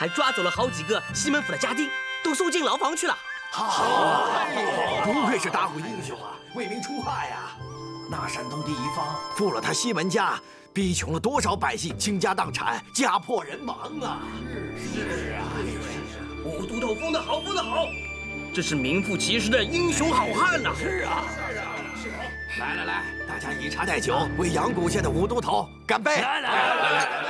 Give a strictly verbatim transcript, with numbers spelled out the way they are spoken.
还抓走了好几个西门府的家丁，都送进牢房去了。 好，不愧是打虎英雄啊，为民除害呀！那山东第一方负了他西门家，逼穷了多少百姓，倾家荡产，家破人亡啊！是是啊， 武都头封得好，封得好，这是名副其实的英雄好汉呐！ 是啊，是啊，是啊！来来来，大家以茶代酒，为阳谷县的武都头干杯！来来来来来！